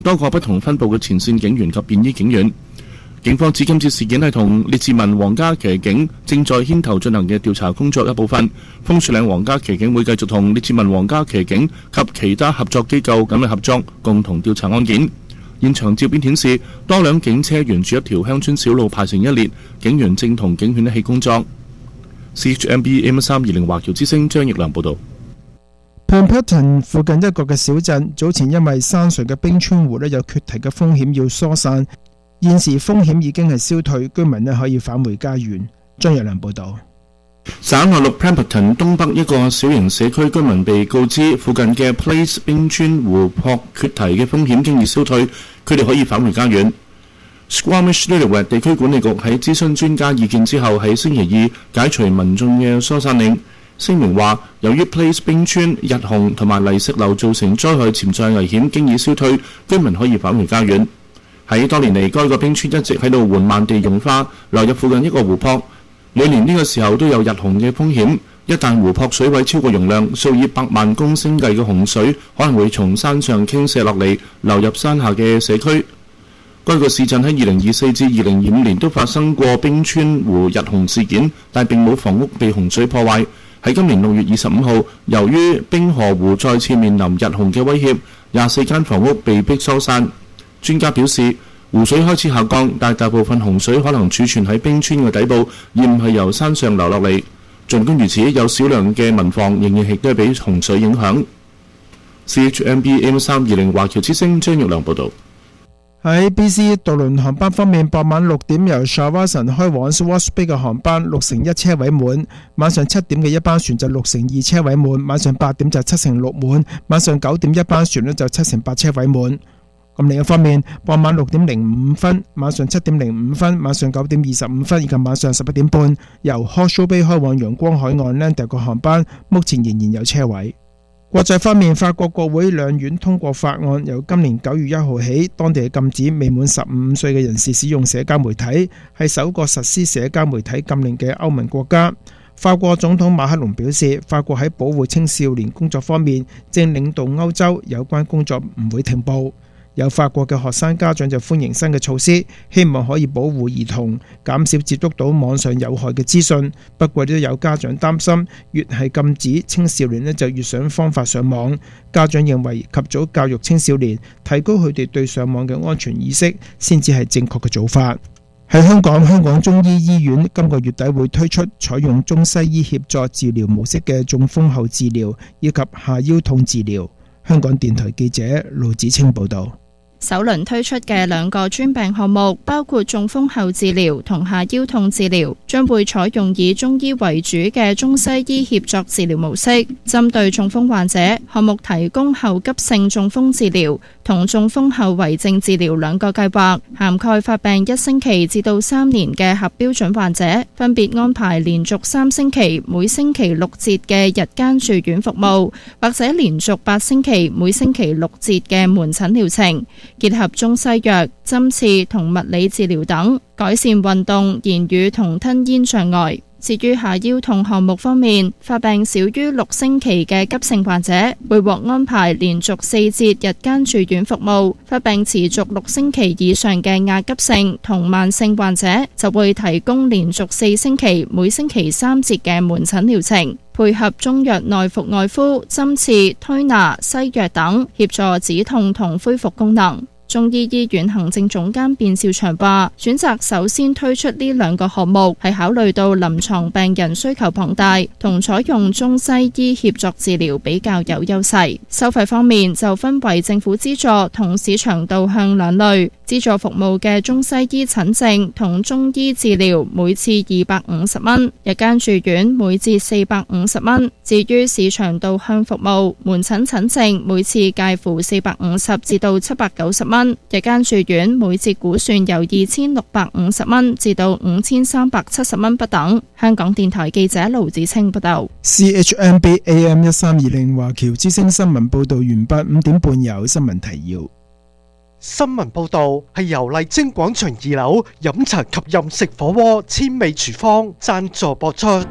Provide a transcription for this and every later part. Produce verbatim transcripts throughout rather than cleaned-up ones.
多個不同分部嘅前線警員及便衣警員。警方指今次事件係同列治文皇家騎警正在牽頭進行嘅調查工作一部分。楓樹嶺皇家騎警會繼續同列治文皇家騎警及其他合作機構緊密合作，共同調查案件。現場照片顯示，多輛警車沿住一條鄉村小路排成一列，警員正同警犬一起工作。C H M B A M 三二零華僑之聲張奕良報道。 Pemberton 附近一個嘅小鎮，早前因為山上嘅冰川湖呢有決堤嘅風險要疏散，現時風險已經係消退，居民呢可以返回家園。張奕良報道。 省內陸 Pemberton 東北一個小型社區居民被告知，附近嘅 Place 冰川湖泊決堤嘅風險經已消退，佢哋可以返回家園。Squamish-Lillooet 地區管理局喺諮詢專家意見之後，喺星期二解除民眾嘅疏散令。聲明話，由於 Place 冰川、日紅同埋泥石流造成災害潛在危險經已消退，居民可以返回家園。喺多年嚟，該個冰川一直喺度緩慢地融化，流入附近一個湖泊。每年呢個時候都有日洪嘅風險，一旦湖泊水位超過容量，數以百萬公升計嘅洪水可能會從山上傾瀉落嚟，流入山下嘅社區。該個市鎮喺二零二四至二零二五年都發生過冰川湖日洪事件，但並冇房屋被洪水破壞。喺今年六月二十五號，由於冰河湖再次面臨日洪嘅威脅，廿四間房屋被迫疏散。專家表示，湖水開始下降，但大部分洪水可能儲存喺冰川嘅底部，而唔係由山上流落嚟。儘管如此，有少量嘅民房仍然亦都係被洪水影響。C H M B M 三二零華僑之聲張玉良報導。 喺 B C 渡輪航班方面，傍晚六點由 Shawson 開往 Swartz Bay 嘅航班六成一車位滿，晚上七點嘅一班船就六成二車位滿，晚上八點就七成六滿，晚上九點一班船呢就七成八車位滿。咁另一方面，傍晚六點零五分、晚上七點零五分、晚上九點二十五分以及晚上十一點半，由 Hawke's Bay 開往陽光海岸 Lander 個航班，目前仍然有車位。國際方面，法國國會兩院通過法案，由今年九月一號起，當地禁止未滿十五歲嘅人士使用社交媒體，係首個實施社交媒體禁令嘅歐盟國家。法國總統馬克龍表示，法國喺保護青少年工作方面正領導歐洲，有關工作唔會停步。有法國嘅學生家長就歡迎新嘅措施，希望可以保護兒童，減少接觸到網上有害嘅資訊。不過都有家長擔心，越係禁止青少年呢就越想方法上網。家長認為及早教育青少年，提高佢哋對上網嘅安全意識，先至係正確嘅做法。喺香港，香港中醫醫院今個月底會推出採用中西醫協作治療模式嘅中風後治療以及下腰痛治療。香港電台記者盧子清報道。 首輪推出嘅兩個專病項目，包括中風後治療同下腰痛治療，將會採用以中醫為主嘅中西醫協作治療模式。針對中風患者，項目提供後急性中風治療同中風後遺症治療兩個計劃，涵蓋發病一星期至到三年嘅合標準患者，分別安排連續三星期每星期六節嘅日間住院服務，或者連續八星期每星期六節嘅門診療程，結合中西藥、針刺同物理治療等，改善運動、言語同吞咽障礙。至於下腰痛項目方面，發病少於六星期嘅急性患者會獲安排連續四節日間住院服務，發病持續六星期以上嘅亞急性同慢性患者就會提供連續四星期每星期三節嘅門診療程，配合中藥內服外敷、針刺、推拿、西藥等，協助止痛同恢復功能。中醫醫院行政總監卞兆祥話，選擇首先推出呢兩個項目係考慮到臨床病人需求龐大，同採用中西醫協作治療比較有優勢。收費方面就分為政府資助同市場導向兩類。資助服務嘅中西醫診症同中醫治療每次二百五十蚊，日間住院每次四百五十蚊。至於市場導向服務，門診診症每次介乎四百五十至到七百九十蚊，日間住院每節估算由二千六百五十蚊至到五千三百七十蚊不等。香港電台記者盧子清報道。 C H M B A M 一三二零華僑之聲新聞報道完畢，五點半有新聞提要。 新聞報道係由麗晶廣場二樓飲茶及任食火鍋千味廚房贊助播出。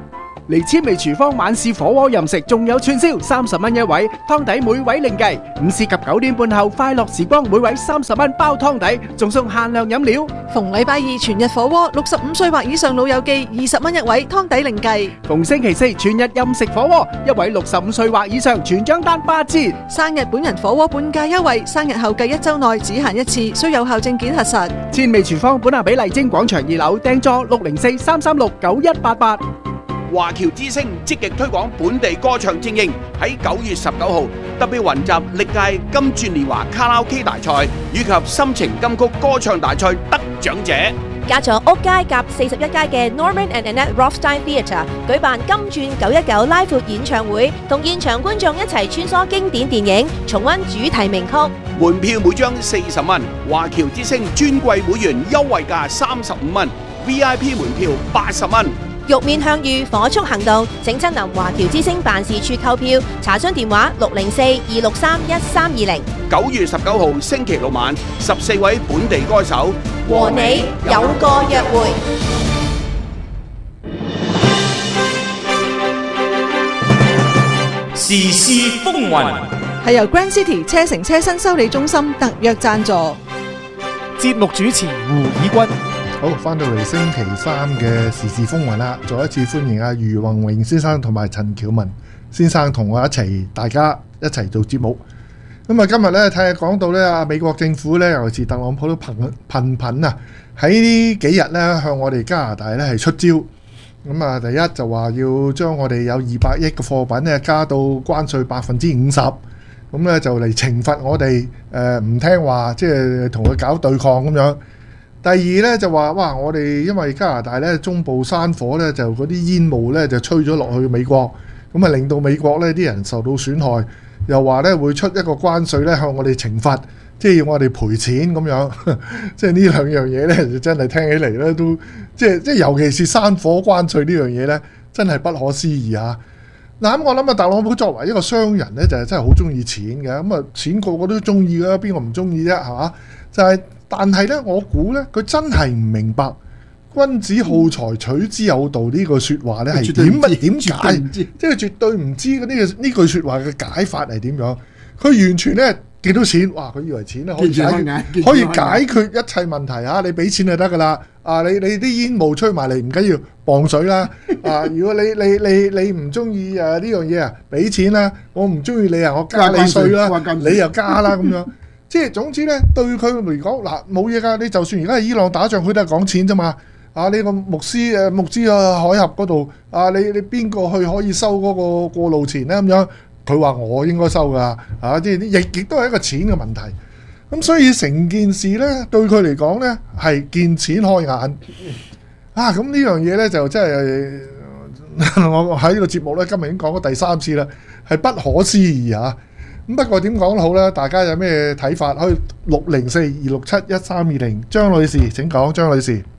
嚟千味廚房晚市火鍋任食，仲有串燒三十蚊一位，湯底每位另計。午市及九點半後快樂時光，每位三十蚊包湯底，仲送限量飲料。 逢禮拜二全日火鍋，六十五歲或以上老友記二十蚊一位，湯底另計。 逢星期四全日任食火鍋，一位六十五歲或以上全張單八折。 生日本人火鍋半價優惠，生日後計一周內只限一次，需有效證件核實。 千味廚房本下比麗晶廣場二樓，訂座六零四三三六九一八八。 華僑之聲積極推廣本地歌唱精英，喺九月十九號特別雲集歷屆金鑽年華卡拉 OK 大賽以及心情金曲歌唱大賽得獎者。 加咗屋街夾四十一街嘅 Norman and Annette Rothstein Theatre 舉辦金鑽九一九拉闊演唱會，同現場觀眾一齊穿梭經典電影，重溫主題名曲。 門票每張四十蚊，華僑之聲尊貴會員優惠價三十五蚊 ，V I P 門票八十蚊。 玉面向隅，火速行動，請親臨華僑之聲辦事處購票，查詢電話六零四二六三一三二零。 九月十九號星期六晚，十四位本地歌手和你有個約會。 時事風雲係由 Grand City 車城車身修理中心特約贊助。 節目主持胡以軍。好，翻到嚟星期三嘅時事風雲啦，再一次歡迎阿余宏榮先生同埋陳曉文先生同我一齊，大家一齊做節目。咁啊，今日咧睇下講到咧，啊美國政府咧，尤其是特朗普都頻頻頻啊，喺呢幾日咧向我哋加拿大咧係出招。咁啊，第一就話要將我哋有二百億嘅貨品咧加到關稅百分之五十，咁咧就嚟懲罰我哋誒唔聽話，即係同佢搞對抗咁樣。第二咧就話哇，我哋因為加拿大咧中部山火咧，就嗰啲煙霧咧就吹咗落去美國，咁啊令到美國咧啲人受到損害，又話咧會出一個關稅咧向我哋懲罰，即係要我哋賠錢咁樣。即係呢兩樣嘢咧，就真係聽起嚟咧都即係即係尤其是山火關稅呢樣嘢咧，真係不可思議啊！嗱咁我諗啊，特朗普作為一個商人咧，就係真係好中意錢嘅，咁啊錢個個都中意㗎，邊個唔中意啫？係嘛？就係、是。但係咧，我估咧，佢真係唔明白君子好財取之有道呢句説話咧係點乜點解？即係絕對唔知呢個呢句説話嘅解法係點樣。佢完全咧見到錢，哇！佢以為錢咧可以解決可以解決一切問題啊！你俾錢就得㗎啦。啊，你你啲煙霧吹埋嚟唔緊要，磅水啦。啊，如果你你你你唔中意誒呢樣嘢啊，俾錢啦。我唔中意你啊，我加你稅啦，你又加啦咁樣。即係總之咧，對佢嚟講嗱冇嘢㗎。你就算而家係伊朗打仗，佢都係講錢啫嘛。啊，呢個穆斯誒穆斯啊海峽嗰度啊，你你邊個去可以收嗰個過路錢咧咁樣？佢話我應該收㗎。啊，即係亦亦都係一個錢嘅問題。咁所以成件事咧對佢嚟講咧係見錢開眼。啊，咁呢樣嘢咧就真係我喺呢個節目咧今日已經講咗第三次啦，係不可思議啊！咁不過點講都好啦，大家有咩睇法？可以六零四二六七一三二零，張女士請講，張女士。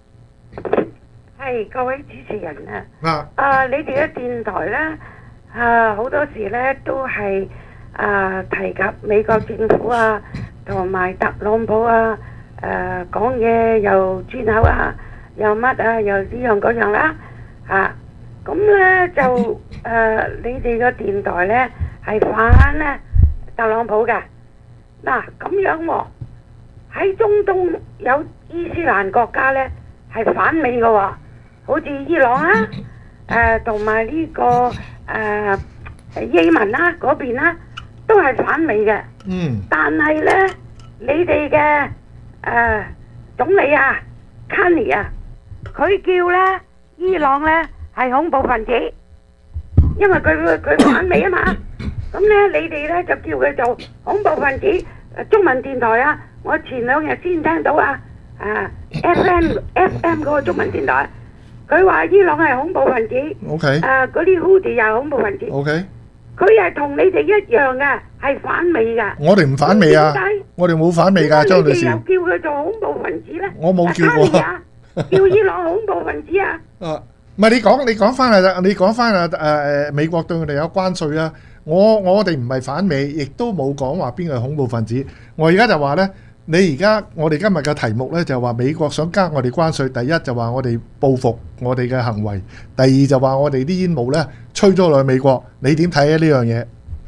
係各位主持人啊，啊你哋嘅電台咧啊好多時咧都係啊提及美國政府啊同埋特朗普啊誒講嘢又轉口啊又乜啊又呢樣嗰樣啦啊，咁咧就誒你哋個電台咧係反咧特朗普嘅。嗱咁樣喎，喺中東有伊斯蘭國家咧係反美嘅喎，好似伊朗啦，誒同埋呢個誒也門啦嗰邊啦，都係反美嘅。嗯。但係咧，你哋嘅誒總理啊，卡尼啊，佢叫咧伊朗咧係恐怖分子，因為佢佢反美啊嘛。咁咧，你哋咧就叫佢做恐怖分子。中文電台啊，我前兩日先聽到啊，啊 F M F M 嗰個中文電台，佢話伊朗係恐怖分子。O K。誒，嗰啲 Houthi 又係恐怖分子。O K。佢係同你哋一樣嘅，係反美嘅。我哋唔反美啊！我哋冇反美㗎，張女士。你哋又叫佢做恐怖分子咧？我冇叫過。叫伊朗恐怖分子啊！啊，唔係你講，你講翻啊！你講翻啊！誒誒，美國對佢哋有關稅啊！我我哋唔係反美，亦都冇講話邊個係恐怖分子。我而家就話呢， 你而家我哋今日嘅題目呢，就話美國想加我哋關稅，第一就話我哋報復我哋嘅行為，第二就話我哋啲煙霧呢吹咗落去美國，你點睇啊呢樣嘢？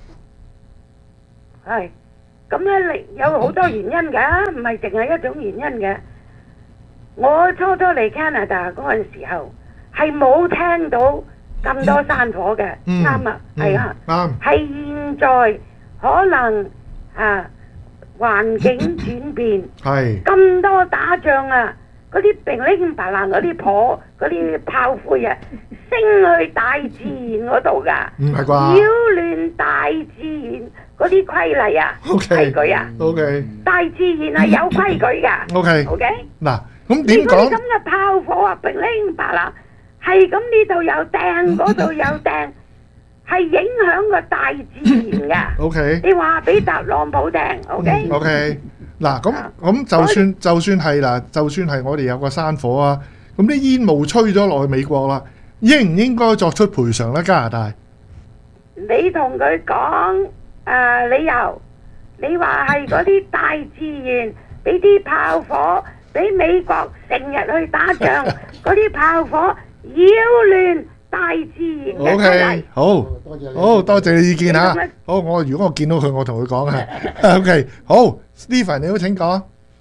係咁咧，你有好多原因㗎，唔係淨係一種原因嘅。我初初嚟 Canada 嗰陣時候，係冇聽到咁多山火嘅，啱啊，係啊，係現在可能啊環境轉變，係咁多打仗啊，嗰啲乒鈴白爛嗰啲火嗰啲炮灰啊，升去大自然嗰度㗎，唔係啩？擾亂大自然嗰啲規例啊，規矩啊，OK，大自然係有規矩㗎，OK，OK，嗱。咁點講？如果你咁嘅炮火啊，乒鈴白爛，係咁呢度有掟，嗰度有掟，係影響個大自然噶。O K， 你話俾特朗普掟 ，O K？O K， 嗱咁咁就算就算係嗱，就算係我哋有個山火啊，咁啲煙霧吹咗落去美國啦，應唔應該作出賠償咧？加拿大？你同佢講誒理由，你話係嗰啲大自然俾啲炮火。俾美國成日去打仗，嗰啲炮火擾亂大自然嘅規例。好，好多謝你意見嚇。好，我如果我見到佢，我同佢講啊。OK，好 ，Stephen 你好請講。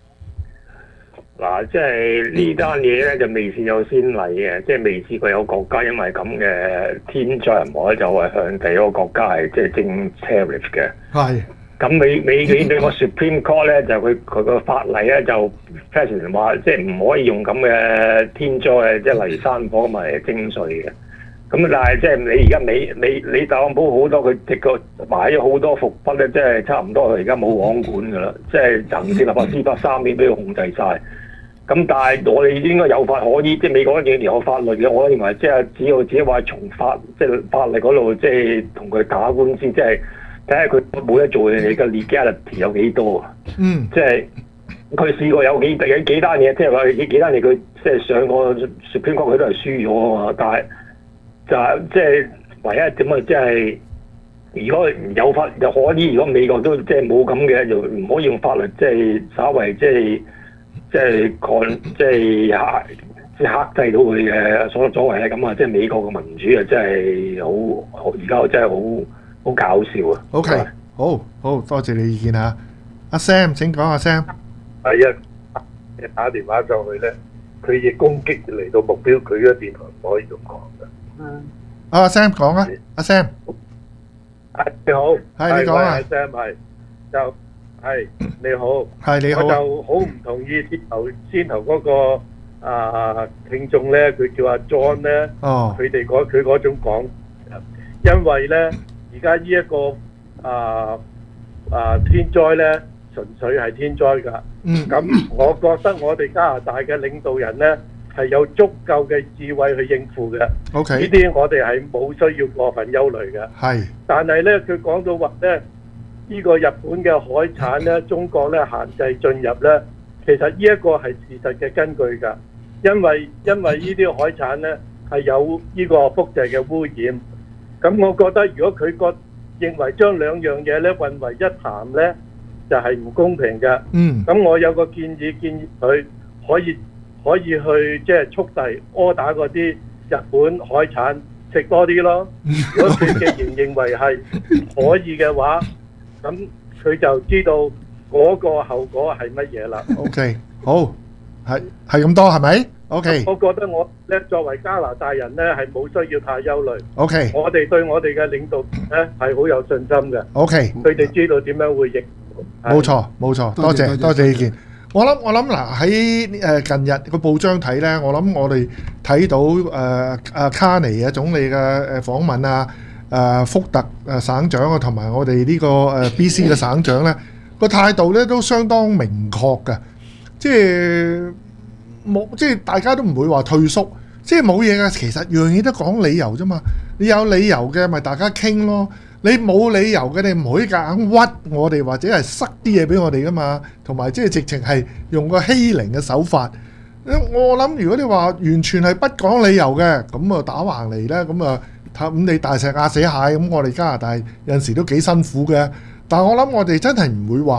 嗱，即係呢單嘢咧就未試有先例嘅，即係未試過有國家因為咁嘅天災人禍咧，就係向第一個國家係即係徵 tariff 嘅。係。咁美美美美國 Supreme Court 咧就佢佢個法例咧就 President 話即係唔可以用咁嘅天災即係例如山火咁嚟徵稅嘅。咁但係即係你而家美美你特朗普好多佢直個買咗好多伏筆咧，即係差唔多佢而家冇王管㗎啦，即係行政立法司法三面俾佢控制晒。咁但係我哋應該有法可依，即係美國已經有法律嘅，我認為即係只要自己話從法即係法例嗰度即係同佢打官司，即係。睇下佢冇得做嘅，你嘅 legality 有幾多啊？嗯，即係佢試過有幾有幾單嘢，即係話幾幾單嘢佢即係上個 Supreme Court 佢都係輸咗啊嘛。但係就係即係唯一點啊，即係如果有法就可以，如果美國都即係冇咁嘅，就唔可以用法律即係稍為即係即係抗即係克即係克制到佢嘅所所謂係咁啊！即係美國嘅民主啊，真係好而家真係好。好搞笑啊 ！OK， 好好多謝你意見嚇。阿 Sam 請講，阿 Sam。係啊，你打電話上去咧，佢亦攻擊嚟到目標，佢嘅電台唔可以咁講嘅。嗯。阿 Sam 講啊，阿 Sam。係你好。係你講啊。Sam 係就係你好。係你好。我就好唔同意先頭先頭嗰個啊聽眾咧，佢叫阿 John 咧，佢哋嗰佢嗰種講，因為咧。而家呢一個啊啊天災咧，純粹係天災㗎。嗯。咁我覺得我哋加拿大嘅領導人咧係有足夠嘅智慧去應付嘅。O K。呢啲我哋係冇需要過分憂慮嘅。係。但係咧，佢講到話咧，呢個日本嘅海產咧，中國咧限制進入咧，其實呢一個係事實嘅根據㗎。因為因為呢啲海產咧係有呢個輻射嘅污染。咁我覺得如果佢覺認為將兩樣嘢咧混為一談咧，就係唔公平嘅。嗯。咁我有個建議，建議佢可以可以去即係速遞柯打嗰啲日本海產食多啲咯。如果佢既然認為係可以嘅話，咁佢就知道嗰個後果係乜嘢啦。OK，好，係係咁多係咪？O.K. 我覺得我咧作為加拿大人咧係冇需要太憂慮。O.K. 我哋對我哋嘅領導咧係好有信心嘅。O.K. 佢哋知道點樣會應付。冇錯冇錯，多謝多謝意見。我諗我諗嗱喺誒近日個報章睇咧，我諗我哋睇到誒誒卡尼啊總理嘅誒訪問啊，誒福特誒省長啊，同埋我哋呢個誒 B.C. 嘅省長咧個態度咧都相當明確嘅，即係。冇，即係大家都唔會話退縮，即係冇嘢嘅。其實樣嘢都講理由啫嘛。你有理由嘅，咪大家傾咯。你冇理由嘅，你唔可以夾硬屈我哋，或者係塞啲嘢俾我哋噶嘛。同埋即係直情係用個欺凌嘅手法。我諗如果你話完全係不講理由嘅，咁啊打橫嚟咧，咁啊咁你大石壓死蟹，咁我哋加拿大有陣時都幾辛苦嘅。但係我諗我哋真係唔會話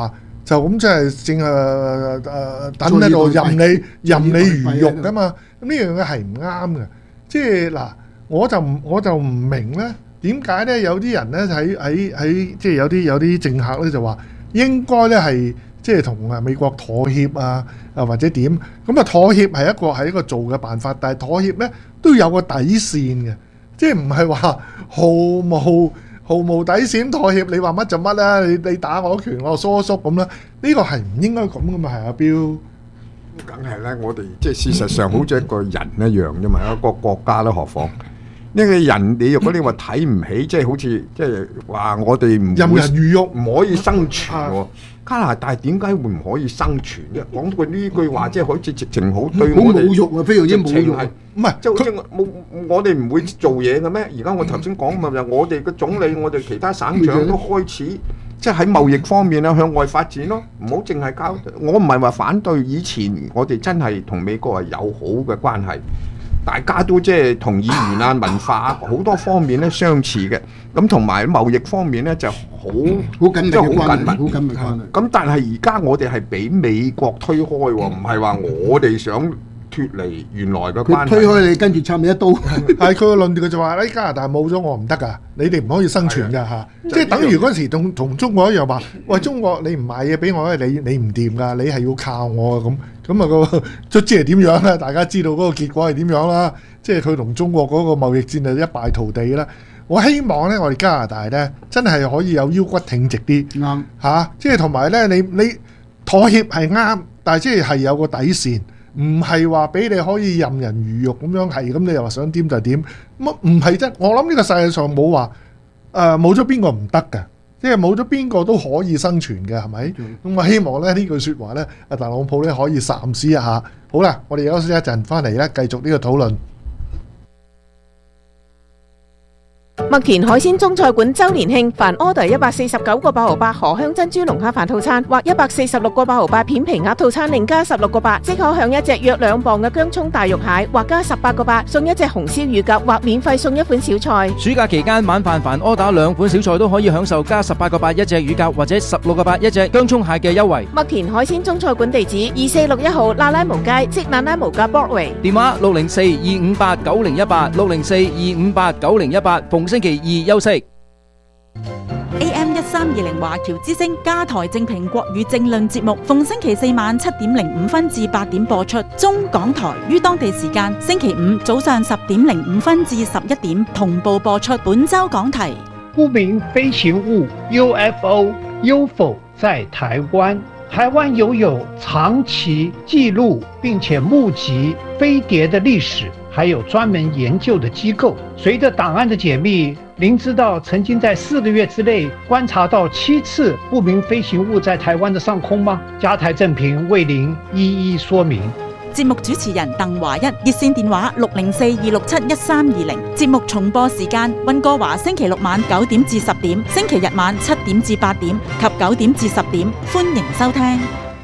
就咁即係正係誒等喺度任你任你魚肉噶嘛。咁呢樣嘢係唔啱嘅。即係嗱，我就唔我就唔明咧，點解咧有啲人咧喺喺喺即係有啲有啲政客咧就話應該咧係即係同啊美國妥協啊啊或者點咁啊？妥協係一個係一個做嘅辦法，但係妥協咧都有個底線嘅，即係唔係話毫無毫無底線妥協，你話乜就乜啦，你你打我拳我疏縮咁啦，呢個係唔應該咁噶嘛，係阿標。 梗係咧，我哋即係事實上好似一個人一樣啫嘛，一個國家啦，何況呢個人你如果你話睇唔起，即係好似即係話我哋唔任人魚肉唔可以生存喎。加拿大點解會唔可以生存啫？講過呢句話，即係好似直情好對我哋好侮辱啊！非常之侮辱。 唔係，即係好似冇我哋唔會做嘢嘅咩？而家我頭先講嘛，就我哋嘅總理，我哋其他省長都開始即係喺貿易方面啊向外發展咯，唔好淨係交。我唔係話反對，以前我哋真係同美國係友好嘅關係。大家都即係同語言啊、文化好多方面咧相似嘅，咁同埋貿易方面咧就好好緊密嘅關係，好緊密關係。 咁但係而家我哋係俾美國推開喎，唔係話我哋想脫離原來嘅關係。 推開你跟住插你一刀。 係佢個論調，佢就話咧加拿大冇咗我唔得㗎，你哋唔可以生存㗎嚇。即係等於嗰時同同中國一樣話，喂中國你唔賣嘢俾我咧，你你唔掂㗎，你係要靠我咁。咁啊個卒之係點樣咧？大家知道嗰個結果係點樣啦？即係佢同中國嗰個貿易戰係一敗塗地啦。我希望咧，我哋加拿大咧真係可以有腰骨挺直啲，啱嚇。即係同埋咧，你你妥協係啱，但係即係係有個底線，唔係話俾你可以任人魚肉咁樣係咁，你又話想點就點。乜唔係啫？我諗呢個世界上冇話誒冇咗邊個唔得㗎。即係冇咗邊個都可以生存嘅，係咪？咁、嗯、我希望咧呢句説話咧，阿特朗普咧可以三思一下。好啦，我哋休息一陣，翻嚟咧繼續呢個討論。 麥田海鮮中菜館周年慶，凡 order 一百四十九個八毫八荷香珍珠龍蝦飯套餐，或一百四十六個八毫八片皮鴨套餐，另加十六個八，即可享一隻約兩磅嘅薑葱大肉蟹，或加十八個八送一隻紅燒乳鴿，或免費送一款小菜。 暑假期間晚飯凡 order 兩款小菜都可以享受加十八個八一隻乳鴿，或者十六個八一隻薑葱蟹嘅優惠。 麥田海鮮中菜館地址二四六一號那拉無街，即那拉無街 Broadway。 電話六零四二五八九零一八六零四二五八九零一八，逢星期二休息。 A M 一三二零華僑之聲加台正評國語政論節目，逢星期四晚七點零五分至八點播出。中港台於當地時間星期五早上十點零五分至十一點同步播出。本周講題： 不明飛行物 U F O、U F O 在台灣。台灣擁有長期記錄並且目擊飛碟的歷史，還有專門研究的機構。隨着檔案的解密，您知道曾經在四個月之內觀察到七次不明飛行物在台灣的上空嗎？加台正評為您一一說明。 節目主持人鄧華一，熱線電話六零四二六七一三二零。節目重播時間：溫哥華星期六晚九點至十點，星期日晚七點至八點及九點至十點。歡迎收聽。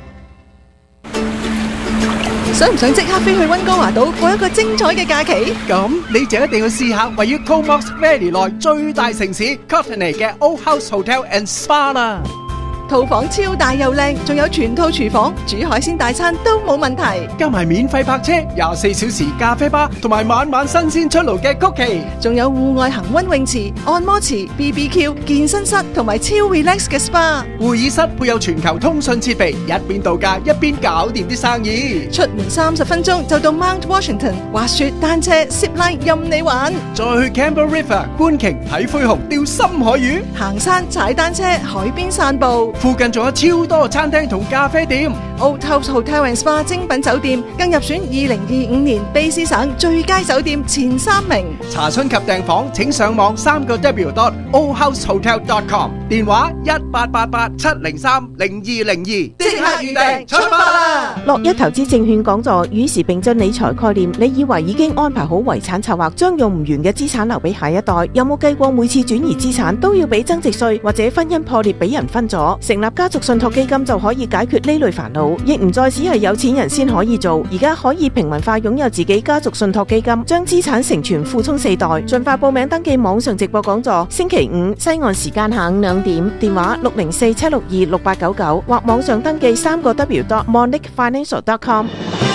想唔想即刻飛去溫哥華島過一個精彩嘅假期？ 咁你就一定要試下位於 Comox Valley 內最大城市 Courtenay 嘅 Old House Hotel and Spa 啦。 套房超大又靚，仲有全套廚房，煮海鮮大餐都冇問題。 加埋免費泊車、廿四小時咖啡吧，同埋晚晚新鮮出爐嘅曲奇， 仲有戶外恒溫泳池、按摩池、B B Q、健身室同埋超 relax 嘅 S P A。 會議室配有全球通訊設備，一邊度假一邊搞掂啲生意。 出門三十分鐘就到 Mount Washington， 滑雪、單車、zip line 任你玩。 再去 Campbell River 觀鯨、睇灰熊、釣深海魚， 行山、踩單車、海邊散步。 附近仲有超多餐廳同咖啡店。 Old House Hotel and Spa 精品酒店更入選二零二五年卑詩省最佳酒店前三名。 查詢及訂房請上網三個 W dot old house hotel dot com， 電話一八八八七零三零二零二，即刻預訂出發啦！ 樂一投資證券講座與時並進理財概念，你以為已經安排好遺產策劃，將用唔完嘅資產留俾下一代？有冇計過每次轉移資產都要俾增值稅，或者婚姻破裂俾人分咗？ 成立家族信託基金就可以解決呢類煩惱，亦唔再只係有錢人先可以做，而家可以平民化擁有自己家族信託基金，將資產承傳付充四代。盡快報名登記網上直播講座，星期五西岸時間下午兩點，電話六零四七六二六八九九或網上登記三個 W dot monic financial dot com。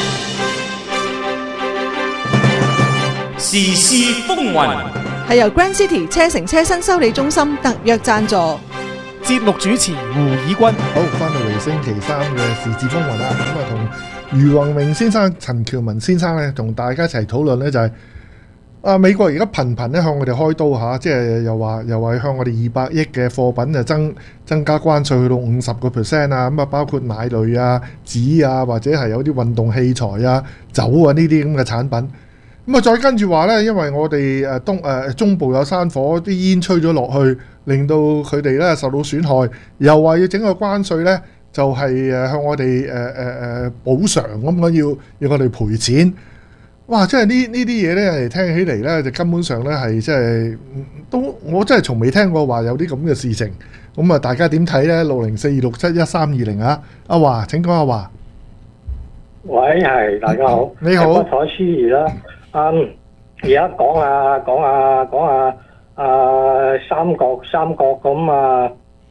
時事風雲係由 Grand City 車城車新修理中心特約贊助。 節目主持胡以軍， 好，翻到嚟星期三嘅時事風雲啦。咁啊，同余宏榮先生、陳橋文先生咧，同大家一齊討論呢，就係、是、啊，美國而家頻頻咧向我哋開刀嚇，即係又話又話向我哋二百億嘅貨品就增增加關稅去到五十個 percent 啊，咁啊包括奶類啊、紙啊，或者係有啲運動器材啊、酒啊呢啲咁嘅產品。咁啊，再跟住話呢，因為我哋誒東誒中部有山火，啲煙吹咗落去，令到佢哋咧受到損害，又話要整個關稅呢，就係誒向我哋誒誒誒補償咁樣，要要我哋賠錢。哇！即係呢呢啲嘢呢，聽起嚟呢，就根本上呢係即係都我真係從未聽過話有啲咁嘅事情。咁啊，大家點睇呢？六零四二六七一三二零啊，阿華請講。阿華， 喂，係大家好， 你好， 不可思議啦。嗯，而家講下講下講下啊三角三角咁啊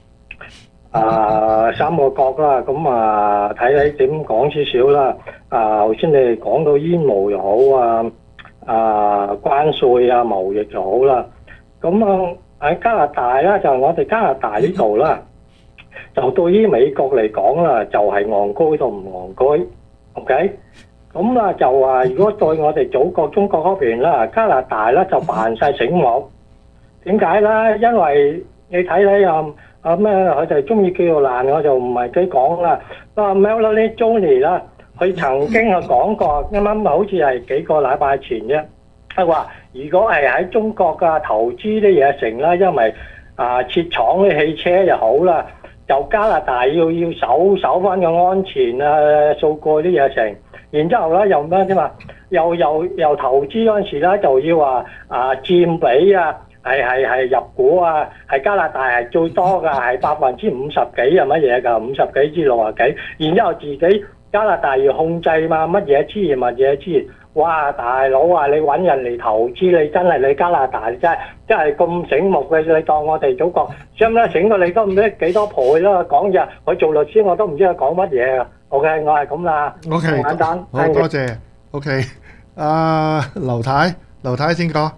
啊三個角啦，咁啊睇你點講少少啦。啊頭先你哋講到煙霧又好啊，啊關稅啊貿易就好啦。咁啊喺加拿大啦，就係我哋加拿大呢度啦，就對於美國嚟講啦，就係戇居到唔戇居 ，OK？咁啊就話，如果對我哋祖國中國嗰邊啦，加拿大咧就扮晒醒目。點解咧？因為你睇睇啊啊咩，佢哋中意叫做爛，我就唔係幾講啦。啊 Melanie Joly 啦，佢曾經啊講過，啱啱好似係幾個禮拜前啫，係話如果係喺中國嘅投資啲嘢成啦，因為啊設廠啲汽車又好啦，就加拿大要要守守翻個安全啊數據啲嘢成。然之後咧又咩啫嘛？又又又投資嗰陣時咧就要話啊佔比啊，係係係入股啊，係加拿大係最多㗎，係百分之五十幾係乜嘢㗎？五十幾至六十幾。然之後自己加拿大要控制嘛，乜嘢資源乜嘢資源？哇！大佬啊，你揾人嚟投資，你真係你加拿大真係真係咁醒目嘅，你當我哋祖國將咧醒過你都唔知幾多倍啦！講嘢佢做律師我都唔知佢講乜嘢啊！OK， 我係咁啦。 OK， 簡單。 好多謝。OK， 阿劉太，劉太先講。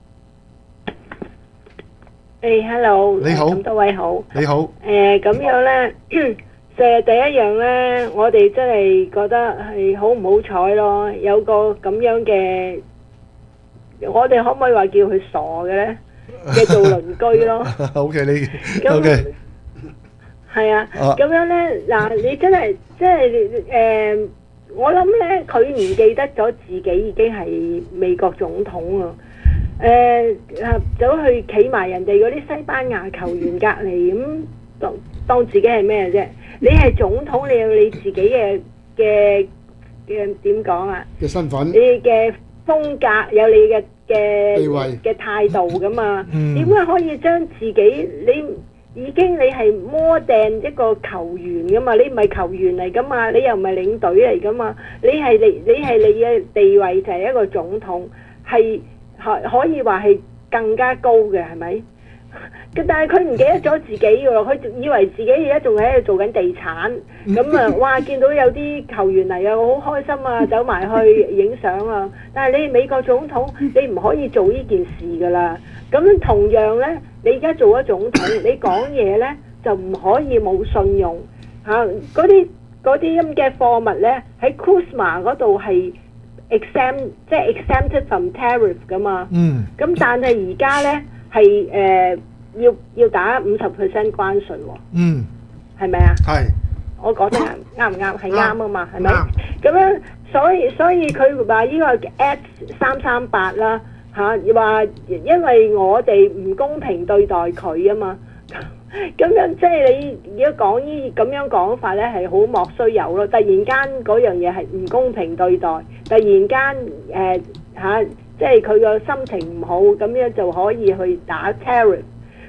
誒，hello， 你好， 咁多位好。 你好。 誒，咁樣咧，就係第一樣咧，我哋真係覺得係好唔好彩咯，有個咁樣嘅，我哋可唔可以話叫佢傻嘅咧？嘅做鄰居咯。 OK，你 OK。 係啊，咁樣咧嗱，你真係即係誒，我諗咧佢唔記得咗自己已經係美國總統啊！誒、呃，走去企埋人哋嗰啲西班牙球員隔離咁，當當自己係咩啫？你係總統，你有你自己嘅嘅嘅點講啊？ 嘅身份， 你嘅風格有你嘅嘅地位嘅態度噶嘛？點解、 嗯、 可以將自己你？已經你係摩掟一個球員噶嘛，你唔係球員嚟噶嘛，你又唔係領隊嚟噶嘛，你係你你係你嘅地位就係一個總統，係可可以話係更加高嘅，係咪？但係佢唔記得咗自己喎，佢以為自己而家仲喺度做緊地產，咁啊，哇！見到有啲球員嚟啊，好開心啊，走埋去影相啊。但係你美國總統，你唔可以做呢件事噶啦。咁同樣呢，你而家做咗總統，你講嘢呢就唔可以冇信用嚇。嗰啲嗰啲咁嘅貨物呢，喺 Kuzma 嗰度係 exempt， 即係 exempted from tariff 噶嘛。嗯。咁但係而家呢係誒。呃要要打五十 percent 關稅喎，嗯，係咪啊？係，我講得啱唔啱？係啱啊嘛，係咪？咁樣，所以所以佢話呢個 Act 三三八啦嚇，話因為我哋唔公平對待佢啊嘛，咁樣即係你如果講呢咁樣講法咧，係好莫須有咯。突然間嗰樣嘢係唔公平對待，突然間誒嚇，即係佢個心情唔好，咁樣就可以去打 tariff。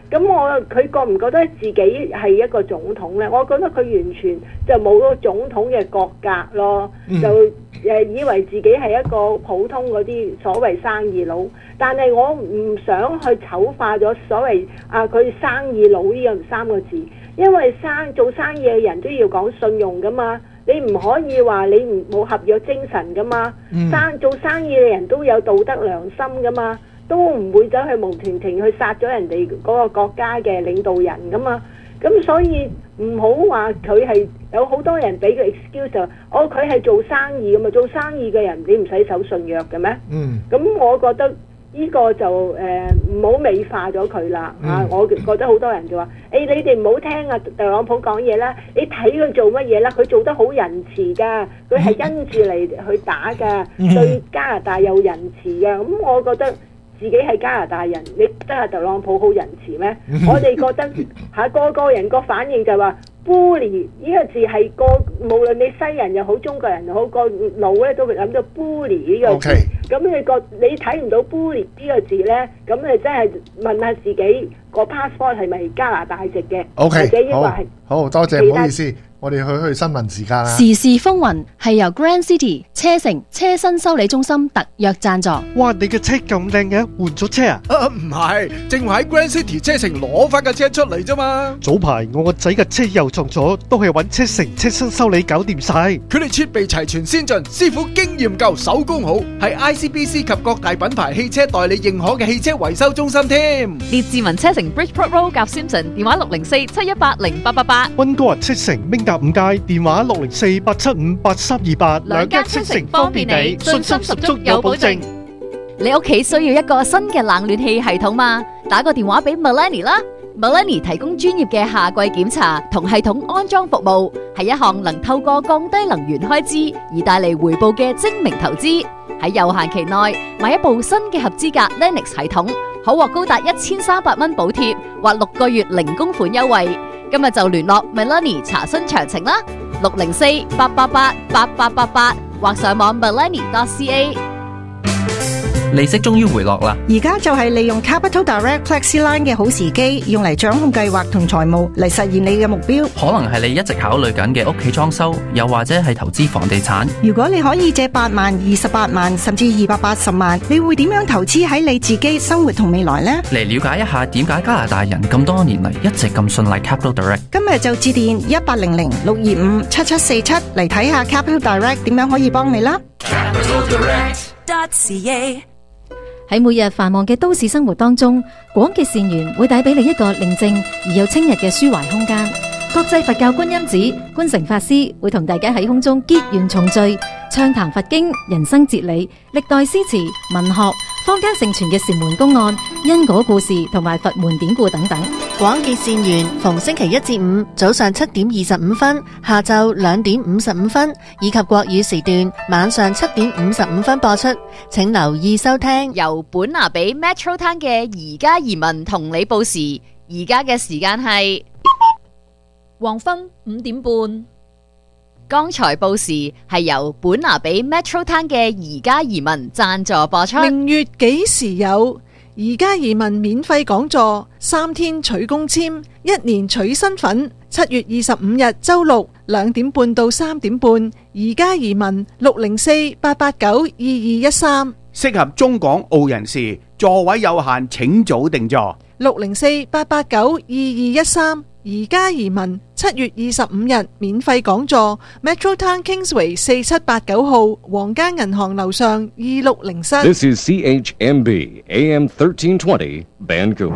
咁我佢覺唔覺得自己係一個總統呢？我覺得佢完全就冇個總統嘅國格咯，嗯、就誒以為自己係一個普通嗰啲所謂生意佬。但係我唔想去醜化咗所謂啊佢生意佬呢個三個字，因為生做生意嘅人都要講信用噶嘛，你唔可以話你唔冇合約精神噶嘛，嗯、生做生意嘅人都有道德良心噶嘛。都唔會走去無情情去殺咗人哋嗰個國家嘅領導人噶嘛，咁所以唔好話佢係有好多人俾個 excuse 就，哦佢係做生意噶嘛，做生意嘅人你唔使守信約嘅咩？嗯，咁我覺得呢個就誒唔好美化咗佢啦，嗯、啊，我覺得好多人就話，誒、欸、你哋唔好聽啊特朗普講嘢啦，你睇佢做乜嘢啦，佢做得好仁慈㗎，佢係因住嚟去打㗎，嗯、對加拿大有仁慈㗎，咁我覺得。自己係加拿大人，你覺得特朗普好仁慈咩？我哋覺得嚇個個人個反應就係話 bully 呢個字係個無論你西人又好中國人又好個腦咧都會諗到 bully 呢個字。咁 Okay. 你覺你睇唔到 bully 呢個字咧，咁你真係問下自己個 passport 係咪加拿大籍嘅？Okay. 或者抑或係好，好多謝，唔好意思。我哋去去新聞時間啦。 時事風雲係由 Grand City 車城車身修理中心特約贊助。 哇！你嘅車咁靚嘅，換咗車啊？ 啊唔係，正話喺 Grand City 車城攞翻架車出嚟啫嘛。 早排我個仔嘅車又撞咗，都係揾車城車身修理搞掂晒。 佢哋設備齊全先進，師傅經驗夠，手工好，係 I C B C 及各大品牌汽車代理認可嘅汽車維修中心添。 列治文車城 Bridgeport Road 夾 Simpson， 電話六零四七一八零八八八。 溫哥華車城明達五街，電話六零四八七五八三二八。 兩間車城方便你，信心十足有保證。 你屋企需要一個新嘅冷暖氣系統嘛？打個電話俾 Melanie 啦。Melanie 提供專業嘅夏季檢查同系統安裝服務，係一項能透過降低能源開支而帶嚟回報嘅精明投資。喺有限期內買一部新嘅合資格 Lennox 系統，可獲高達一千三百蚊補貼或六個月零供款優惠。今日就聯絡 Melanie 查詢詳情啦，六零四八八八八八八八或上網 melanie dot c a。 利息終於回落啦！ 而家就係利用 Capital Direct FlexiLine 嘅好時機，用嚟掌控計劃同財務嚟實現你嘅目標。 可能係你一直考慮緊嘅屋企裝修，又或者係投資房地產。 如果你可以借八萬、二十八萬，甚至二百八十萬，你會點樣投資喺你自己生活同未來呢？ 嚟了解一下點解加拿大人咁多年嚟一直咁信賴 Capital Direct。 今日就致電一八零零六二五七七四七嚟睇下 Capital Direct 點樣可以幫你啦。 Capital Direct dot c a。 喺每日繁忙嘅都市生活當中，廣潔善緣會帶俾你一個寧靜而又清逸嘅抒懷空間。國際佛教觀音寺觀誠法師會同大家喺空中結緣重聚，暢談佛經、人生哲理、歷代詩詞、文學、坊間盛傳嘅禪門公案、因果故事同埋佛門典故等等。 廣結善緣逢星期一至五早上七點二十五分、下晝兩點五十五分，以及國語時段晚上七點五十五分播出，請留意收聽。 由本拿比 Metro Town 嘅宜家移民同你報時，而家嘅時間係黃昏五點半。剛才報時係由本拿比 Metro Town 嘅宜家移民贊助播出。 明月幾時有？宜家移民免費講座，三天取公簽，一年取身份。七月二十五日周六兩點半到三點半，宜家移民六零四八八九二二一三。 適合中港澳人士，座位有限，請早定座。 六零四八八九二二一三。宜家移民七月二十五日免費講座 ，Metro Town Kingsway 四七八九號皇家銀行樓上二六零室。 This is C H M B A M thirteen twenty Vancouver。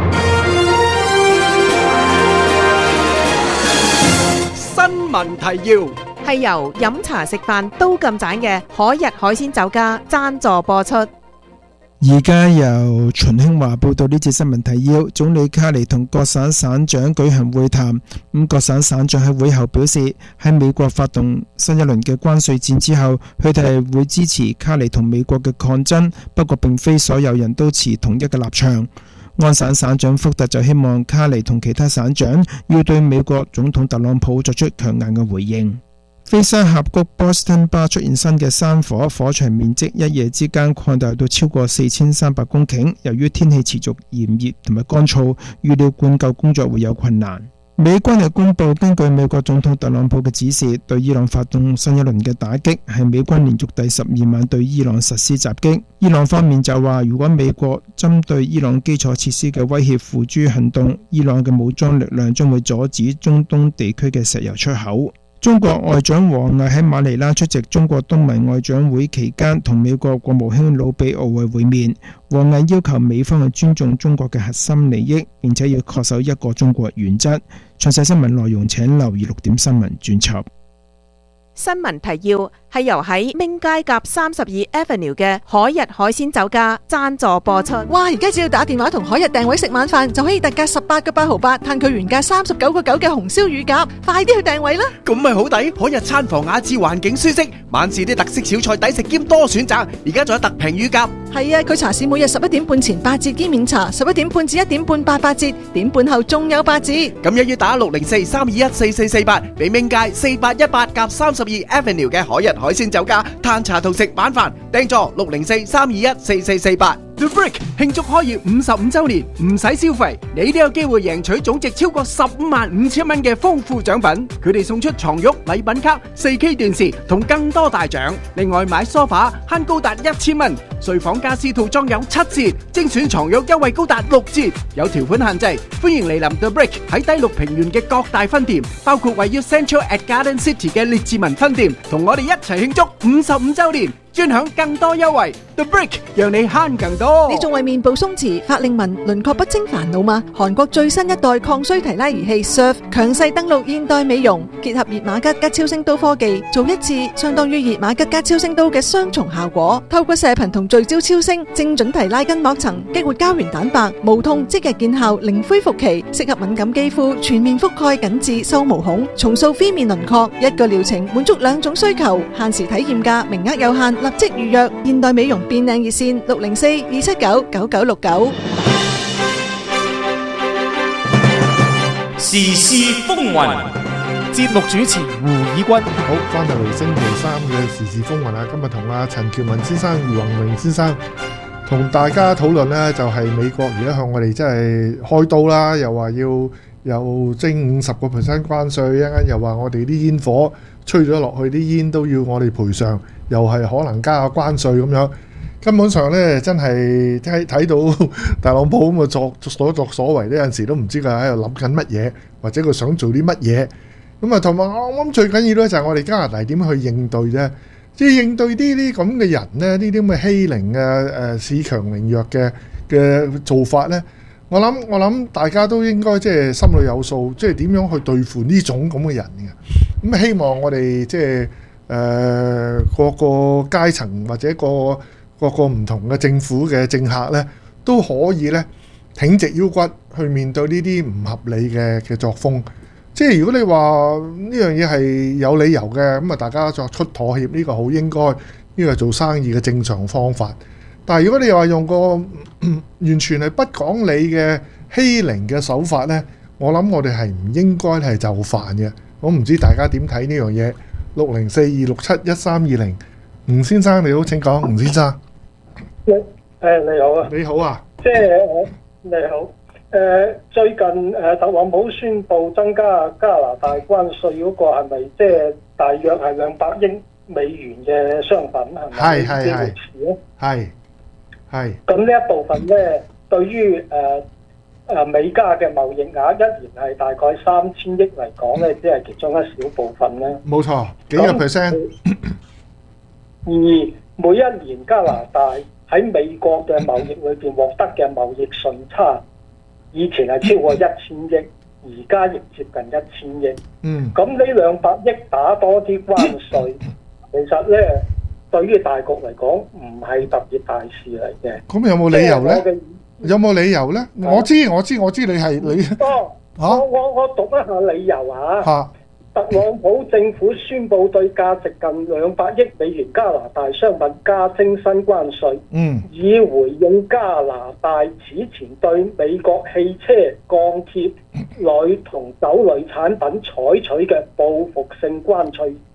新聞提要係由飲茶食飯都咁盞嘅海逸海鮮酒家贊助播出。 而家由秦興華報道呢節新聞提要。總理卡尼同各省省長舉行會談，咁各省省長喺會後表示，喺美國發動新一輪嘅關稅戰之後，佢哋係會支持卡尼同美國嘅抗爭，不過並非所有人都持同一嘅立場。安省省長福特就希望卡尼同其他省長要對美國總統特朗普作出強硬嘅回應。 菲沙峽谷 Boston Bar 出現新嘅山火，火場面積一夜之間擴大到超過四千三百公頃。由於天氣持續炎熱同埋乾燥，預料灌救工作會有困難。美軍又公布，根據美國總統特朗普嘅指示，對伊朗發動新一輪嘅打擊，係美軍連續第十二晚對伊朗實施襲擊。伊朗方面就話，如果美國針對伊朗基礎設施嘅威脅付諸行動，伊朗嘅武裝力量將會阻止中東地區嘅石油出口。中國外長王毅喺馬尼拉出席中國東盟外長會期間，同美國國務卿魯比奧會會面。王毅要求美方去尊重中國嘅核心利益，並且要恪守一個中國原則。詳細新聞內容請留意六點新聞專輯。 新聞提要係由喺明街夾三十二 Avenue 嘅海日海鮮酒家贊助播出。 哇！而家只要打電話同海日訂位食晚飯，就可以特價十八個八毫八，嘆佢原價三十九個九嘅紅燒乳鴿。快啲去訂位啦！ 咁咪好抵！海日餐房雅致，環境舒適，晚市啲特色小菜抵食兼多選擇。而家仲有特平乳鴿。 係啊，佢茶市每日十一點半前八折兼免茶，十一點半至一點半八八折，點半後仲有八折。 咁一於打六零四三二一四四四八，俾明街四八一八夾三十二 Avenue 嘅海日海鮮酒家嘆茶同食晚飯，訂座六零四三二一四四四八。The Brick 慶祝開業五十五週年，唔使消費，你都有機會贏取總值超過十五萬五千蚊嘅豐富獎品。佢哋送出床褥、禮品卡、四 K 電視同更多大獎。另外買梳化慳高達一千蚊，睡房家私套裝有七折，精選床褥優惠高達六折。有條款限制，歡迎嚟臨 The Brick 喺低綠平原嘅各大分店，包括位於 Central at Garden City 嘅列治文分店，同我哋一齊慶祝五十五週年。專享更多優惠 ，The Brick 讓你慳更多。 你仲為面部鬆弛、法令紋、輪廓不清煩惱嗎？韓國最新一代抗衰提拉儀器 Surf 強勢登陸現代美容，結合熱瑪吉加超聲刀科技，做一次相當於熱瑪吉加超聲刀嘅雙重效果。透過射頻同聚焦超聲，精準提拉筋膜層，激活膠原蛋白，無痛即日見效，零恢復期，適合敏感肌膚，全面覆蓋緊致收毛孔，重塑phía面輪廓。一個療程滿足兩種需求，限時體驗價，名額有限。立即預約現代美容變靚熱線六零四二七九九九六九。 時事風雲，節目主持胡以軍。 好，翻到嚟星期三嘅時事風雲啦。今日同阿陳喬文先生、余宏榮先生同大家討論呢，就係美國而家向我哋真係開刀啦，又話要又徵五十個 percent 關稅，一陣又話我哋啲煙火吹咗落去，啲煙都要我哋賠償。又係可能加下關稅咁樣，根本上咧真係睇睇到特朗普咁嘅作所作所為，呢有陣時都唔知佢喺度諗緊乜嘢，或者佢想做啲乜嘢。咁啊，同埋我諗最緊要咧就係我哋加拿大點去應對啫，即係應對呢啲咁嘅人咧，呢啲咁嘅欺凌嘅誒恃強凌弱嘅嘅做法咧，我諗我諗大家都應該即係心裏有數，即係點樣去對付呢種咁嘅人嘅。咁希望我哋即係。誒、呃、各個階層或者個各個唔同嘅政府嘅政客咧，都可以咧挺直腰骨去面對呢啲唔合理嘅嘅作風。即係如果你話呢樣嘢係有理由嘅，咁啊大家作出妥協，呢、呢個好應該，呢個係做生意嘅正常方法。但係如果你話用個、嗯、完全係不講理嘅欺凌嘅手法咧，我諗我哋係唔應該係就範嘅。我唔知大家點睇呢樣嘢。六零四二六七一三二零，吳先生你好，請講。吳先生， 你誒你好啊， 你好啊， 即係我你好誒，最近誒特朗普宣布增加加拿大關稅嗰個係咪即係大約係兩百億美元嘅商品係咪？ 係係係係係。 咁呢一部分咧，對於誒誒美加嘅貿易額一年係大概三千億嚟講咧，只係其中一小部分咧。 冇錯，幾個 percent。 而每一年加拿大喺美國嘅貿易裏邊獲得嘅貿易順差，以前係超過一千億，而家亦接近一千億。 嗯。咁呢兩百億打多啲關稅，其實咧對於大局嚟講唔係特別大事嚟嘅。 咁有冇理由咧？有冇理由咧？我知我知我知你係你。 哦，我我我讀一下理由嚇。嚇。特朗普政府宣布對價值近兩百億美元加拿大商品加徵新關稅， 嗯， 以回應加拿大此前對美國汽車、鋼鐵、鋁同酒類產品採取嘅報復性關稅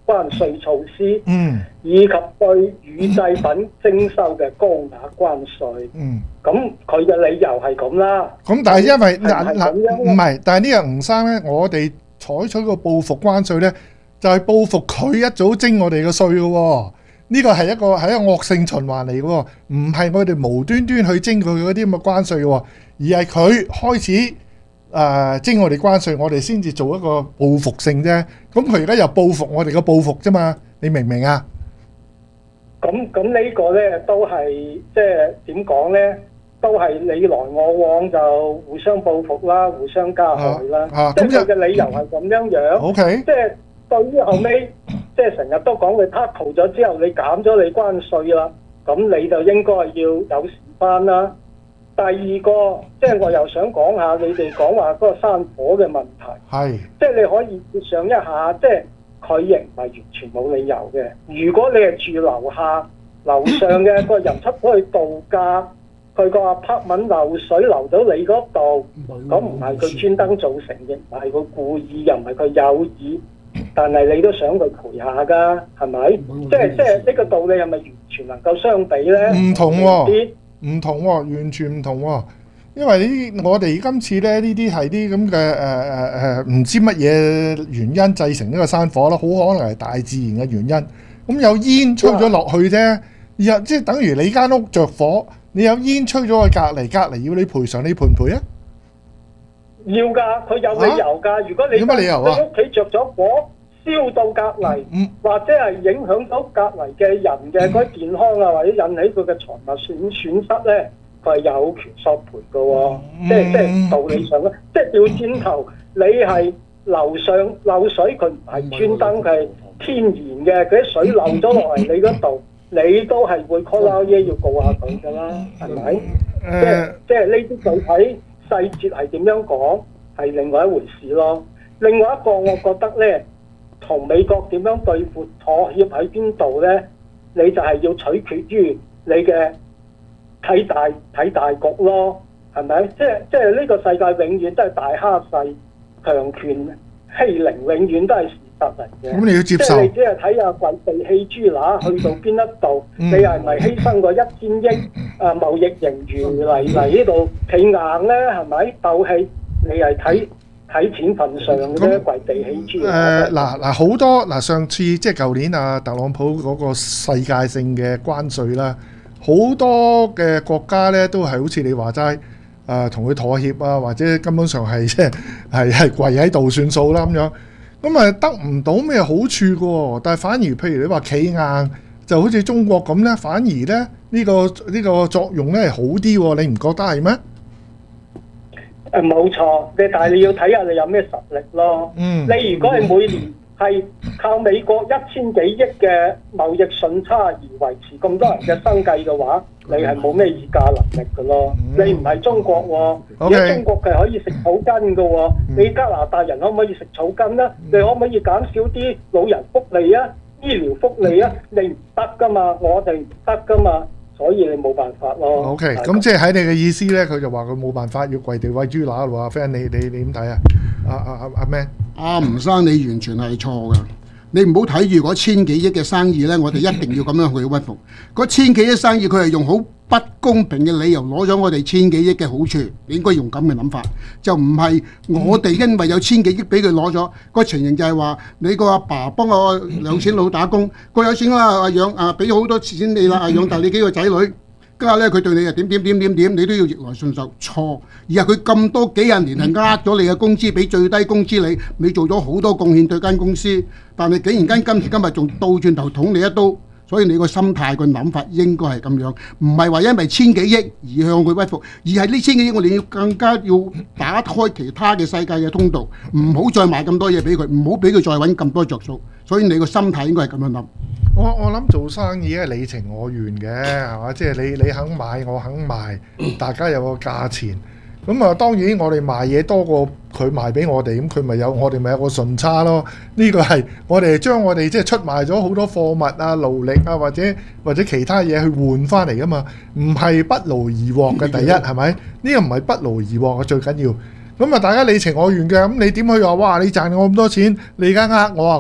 關稅措施， 嗯， 以及對乳製品徵收嘅高額關稅。 嗯， 咁佢嘅理由係咁啦。 咁但係因為嗱係嗱咁樣唔係，但係呢個吳生咧，我哋採取個報復關稅咧，就係報復佢一早徵我哋嘅稅嘅喎。呢個係一個係一個惡性循環嚟嘅喎，唔係我哋無端端去徵佢嗰啲咁嘅關稅嘅喎，而係佢開始誒、呃、徵我哋關稅，我哋先至做一個報復性啫。咁佢而家又報復我哋嘅報復啫嘛，你明唔明啊？ 咁咁呢個咧都係即係點講咧？都係你來我往就互相報復啦，互相加害啦。 啊啊即係咁就佢嘅理由係咁樣樣。 OK 即係對於後尾，即係成日都講你 tackle 咗之後，你減咗你關稅啦，咁你就應該要有時翻啦。第二個，即係我又想講下你哋講話嗰個山火嘅問題。 係。 即係你可以設想一下，即係佢亦唔係完全冇理由嘅。如果你係住樓下樓上嘅個人出咗去度假，佢個 apartment 漏水流到你嗰度，咁唔係佢專登造成，亦唔係佢故意，又唔係佢有意，但係你都想佢賠下㗎，係咪？即係即係呢個道理係咪完全能夠相比咧？ 唔同喎，唔同喎，完全唔同喎。因為呢，我哋今次咧呢啲係啲咁嘅誒誒誒，唔知乜嘢原因製成呢個山火啦，好可能係大自然嘅原因。咁有煙吹咗落去啫，又即係等於你間屋着火，你有煙吹咗去隔離，隔離要你賠償，你賠唔賠啊？ 要㗎，佢有理由㗎。如果你有乜理由啊？ 你屋企着咗火，燒到隔離，或者係影響到隔離嘅人嘅嗰啲健康啊，或者引起佢嘅財物損損失咧，佢係有權索賠嘅喎。即係即係道理上咧，即係調轉頭，你係樓上漏水，佢唔係專登，佢係天然嘅，嗰啲水漏咗落嚟你嗰度，你都係會 call 撈嘢要告下佢㗎啦，係咪？即係即係呢啲具體細節係點樣講係另外一回事咯。另外一個我覺得咧，同美國點樣對付妥協喺邊度咧，你就係要取決於你嘅睇大睇大局咯，係咪？即係即係呢個世界永遠都係大蝦細，強權欺凌永遠都係事實嚟嘅。 咁你要接受。 即係你只係睇下跪地棄豬乸去到邊一度， 嗯、 你係咪犧牲個一千億啊貿易盈餘嚟嚟呢度企硬咧？係咪鬥氣？你係睇睇錢份上嘅啫，跪地棄豬。 誒嗱嗱好多嗱，上次即係舊年啊，特朗普嗰個世界性嘅關稅啦，好多嘅國家咧都係好似你話齋誒，同佢妥協啊，或者根本上係即係係係跪喺度算數啦咁樣。咁啊得唔到咩好處嘅喎？但係反而譬如你話企硬，就好似中國咁咧，反而咧呢、呢個呢、呢個作用咧係好啲喎，你唔覺得係咩？ 誒冇錯，你但係你要睇下你有咩實力咯。 嗯， 你如果係每年係靠美國一千幾億嘅貿易順差而維持咁多人嘅生計嘅話，你係冇咩議價能力嘅咯。嗯、你唔係中國喎、哦，而家、okay. 中國係可以食草根嘅喎、哦嗯。你加拿大人可唔可以食草根咧？你可唔可以減少啲老人福利啊、醫療福利啊？你唔得噶嘛，我哋唔得噶嘛。所以你冇辦法咯。 OK，咁即係喺你嘅意思咧，佢就話佢冇辦法要跪地餵豬乸咯。阿 friend，你你你點睇啊？阿阿阿阿 Man， 阿吳生，你完全係錯㗎。你唔好睇住嗰千幾億嘅生意咧，我哋一定要咁樣去屈服。嗰千幾億生意，佢係用好不公平嘅理由攞咗我哋千幾億嘅好處。你應該用咁嘅諗法，就唔係我哋因為有千幾億俾佢攞咗。個情形就係話你個阿爸幫個有錢佬打工，個有錢佬啊養啊俾好多錢你啦，啊養大你幾個仔女。家下咧佢對你又點點點點點，你都要逆來順受。錯，而係佢咁多幾廿年係呃咗你嘅工資，俾最低工資你，你做咗好多貢獻對間公司，但係竟然間今時今日仲倒轉頭捅你一刀，所以你個心態個諗法應該係咁樣，唔係話因為千幾億而向佢屈服，而係呢千幾億我哋要更加要打開其他嘅世界嘅通道，唔好再買咁多嘢俾佢，唔好俾佢再揾咁多着數，所以你個心態應該係咁樣諗。 我我諗做生意係你情我願嘅，係嘛？即係你你肯買，我肯賣，大家有個價錢。咁啊，當然我哋賣嘢多過佢賣俾我哋，咁佢咪有我哋咪有個順差咯。呢個係我哋將我哋即係出賣咗好多貨物啊、勞力啊，或者或者其他嘢去換翻嚟噶嘛，唔係不勞而獲嘅。第一係咪？呢個唔係不勞而獲嘅最緊要。咁啊，大家你情我願嘅，咁你點去話哇？你賺我咁多錢，你而家呃我啊咁？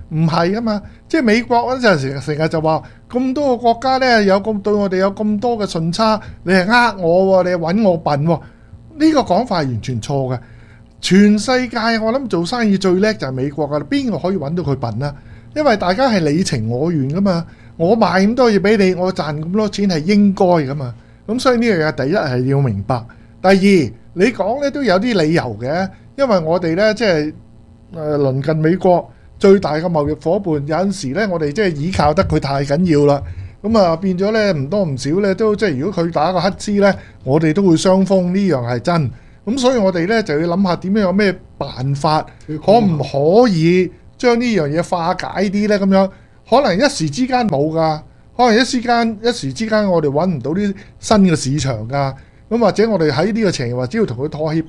唔係啊嘛，即係美國嗰陣時成日就話咁多個國家呢，有咁對我哋有咁多嘅順差，你係呃我喎，你係揾我笨喎，呢個講法係完全錯嘅。全世界我諗做生意最叻就係美國噶啦，邊個可以揾到佢笨啊？因為大家係你情我願噶嘛，我賣咁多嘢俾你，我賺咁多錢係應該噶嘛。咁所以呢樣嘢第一係要明白，第二你講呢都有啲理由嘅，因為我哋呢，即係誒鄰近美國最大嘅貿易夥伴，有陣時呢我哋即係倚靠得佢太緊要啦，咁啊變咗呢唔多唔少呢都即係如果佢打個乞嗤呢，我哋都會傷風，呢樣係真。咁所以我哋呢就要諗下點樣有咩辦法，可唔可以將呢樣嘢化解啲呢？咁樣可能一時之間冇噶，可能一時間一時之間我哋揾唔到啲新嘅市場噶，咁或者我哋喺呢個情況下只要同佢妥協。